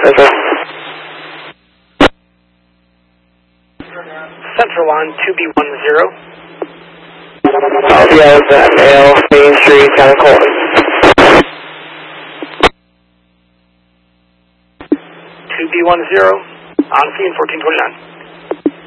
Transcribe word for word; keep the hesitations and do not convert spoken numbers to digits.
Yes, sir. Central on two B one zero. Uh, yeah, it's that male, Main Street, kind of cold. two B one zero, on scene fourteen twenty-nine.